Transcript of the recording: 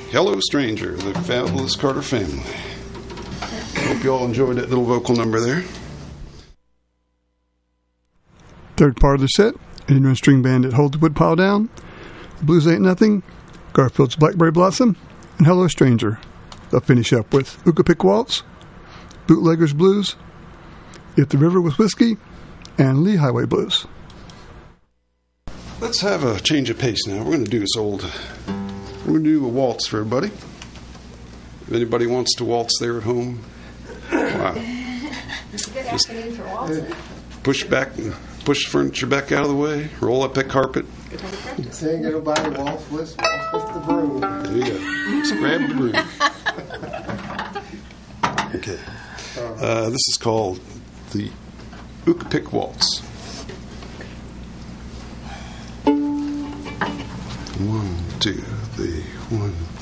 Hello Stranger, the Fabulous Carter Family. Hope you all enjoyed that little vocal number there. Third part of the set, an Indian string band that holds the woodpile down, The Blues Ain't Nothing, Garfield's Blackberry Blossom, and Hello Stranger. They'll finish up with Ooka-Pick Waltz, Bootlegger's Blues, If the River Was Whiskey, and Lee Highway Blues. Let's have a change of pace now. We're going to do a waltz for everybody. If anybody wants to waltz there at home, wow. Good afternoon for waltzing. Push the furniture back out of the way, roll up that carpet. Saying everybody waltz with the broom. There you go. Just grab the broom. Okay. This is called the Ooka-Pick Waltz. 1, 2, 3, 1.